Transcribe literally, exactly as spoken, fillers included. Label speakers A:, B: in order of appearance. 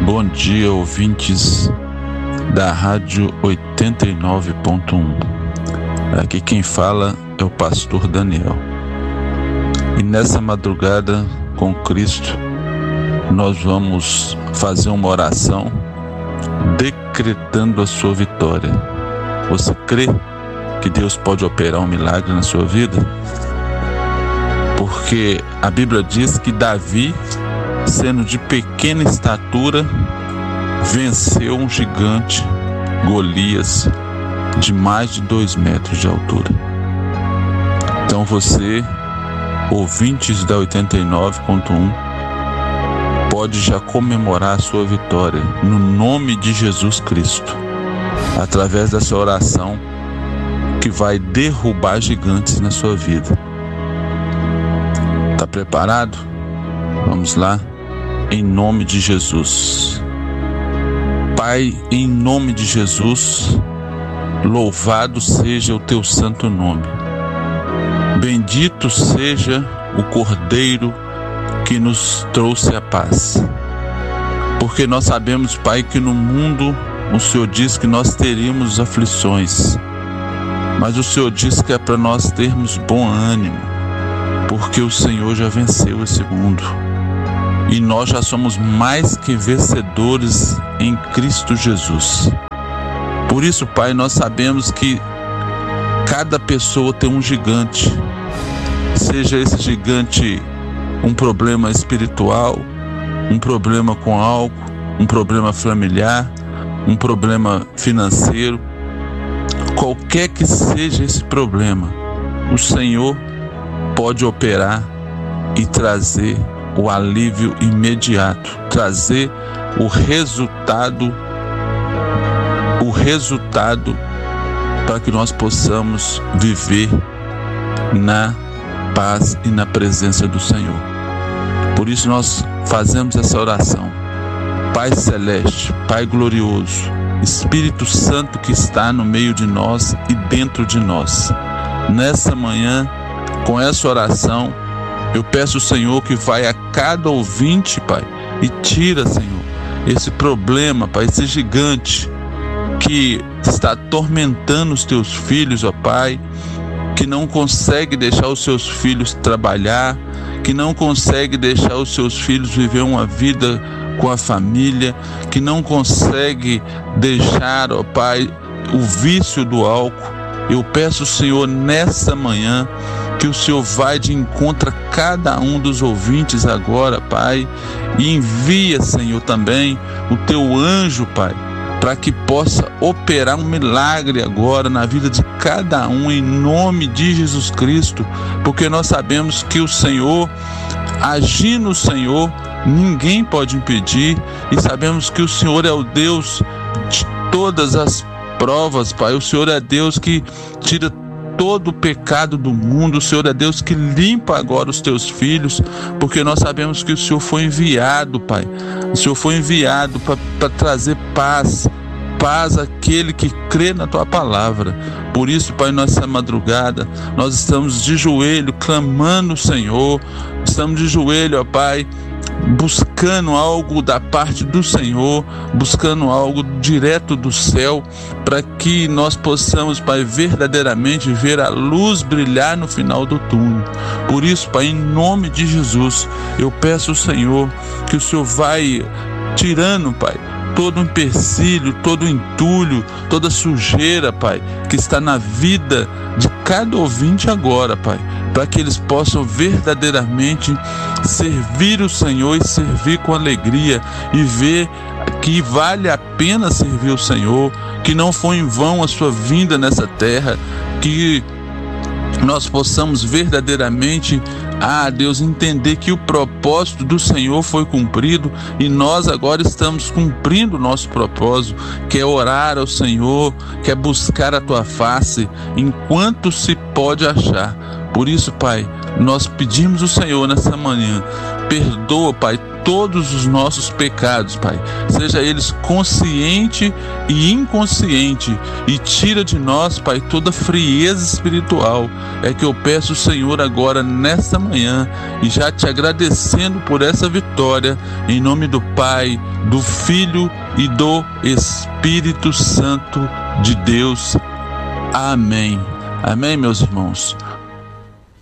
A: Bom dia, ouvintes da Rádio oitenta e nove ponto um. Aqui quem fala é o pastor Daniel. E nessa madrugada com Cristo, nós vamos fazer uma oração decretando a sua vitória. Você crê que Deus pode operar um milagre na sua vida? Porque a Bíblia diz que Davi, sendo de pequena estatura, venceu um gigante, Golias, de mais de dois metros de altura. Então você, ouvintes da oitenta e nove ponto um, pode já comemorar a sua vitória no nome de Jesus Cristo, através dessa oração que vai derrubar gigantes na sua vida. Está preparado? Vamos lá? Em nome de Jesus. Pai, em nome de Jesus, louvado seja o teu santo nome. Bendito seja o Cordeiro que nos trouxe a paz. Porque nós sabemos, Pai, que no mundo o Senhor diz que nós teríamos aflições, mas o Senhor diz que é para nós termos bom ânimo, porque o Senhor já venceu esse mundo. E nós já somos mais que vencedores em Cristo Jesus. Por isso, Pai, nós sabemos que cada pessoa tem um gigante. Seja esse gigante um problema espiritual, um problema com álcool, um problema familiar, um problema financeiro. Qualquer que seja esse problema, o Senhor pode operar e trazer o alívio imediato, trazer o resultado, o resultado para que nós possamos viver na paz e na presença do Senhor. Por isso nós fazemos essa oração. Pai Celeste, Pai Glorioso, Espírito Santo que está no meio de nós e dentro de nós. Nessa manhã, com essa oração, eu peço, Senhor, que vai a cada ouvinte, Pai, e tira, Senhor, esse problema, Pai, esse gigante que está atormentando os teus filhos, ó Pai, que não consegue deixar os seus filhos trabalhar, que não consegue deixar os seus filhos viver uma vida com a família, que não consegue deixar, ó Pai, o vício do álcool. Eu peço, Senhor, nessa manhã, que o Senhor vai de encontro a cada um dos ouvintes agora, Pai, e envia, Senhor, também o teu anjo, Pai, para que possa operar um milagre agora na vida de cada um, em nome de Jesus Cristo, porque nós sabemos que o Senhor, agindo o Senhor, ninguém pode impedir, e sabemos que o Senhor é o Deus de todas as provas, Pai. O Senhor é Deus que tira todo o pecado do mundo. O Senhor é Deus que limpa agora os teus filhos, porque nós sabemos que o Senhor foi enviado, Pai. O Senhor foi enviado para trazer paz, paz àquele que crê na tua palavra. Por isso, Pai, nessa madrugada, nós estamos de joelho, clamando o Senhor, estamos de joelho, ó Pai, buscando algo da parte do Senhor, buscando algo direto do céu, para que nós possamos, Pai, verdadeiramente ver a luz brilhar no final do túnel. Por isso, Pai, em nome de Jesus, eu peço ao Senhor que o Senhor vai tirando, Pai, todo empecilho, todo entulho, toda sujeira, Pai, que está na vida de cada ouvinte agora, Pai, para que eles possam verdadeiramente servir o Senhor e servir com alegria e ver que vale a pena servir o Senhor, que não foi em vão a sua vinda nessa terra, que nós possamos verdadeiramente, ah Deus, entender que o propósito do Senhor foi cumprido e nós agora estamos cumprindo o nosso propósito, que é orar ao Senhor, que é buscar a tua face enquanto se pode achar. Por isso, Pai, nós pedimos ao Senhor nessa manhã Perdoa, Pai, todos os nossos pecados, Pai, seja eles consciente e inconsciente, e tira de nós, Pai, toda frieza espiritual. É que eu peço, Senhor, agora nesta manhã, e já te agradecendo por essa vitória, em nome do Pai, do Filho e do Espírito Santo de Deus. Amém. Amém, meus irmãos.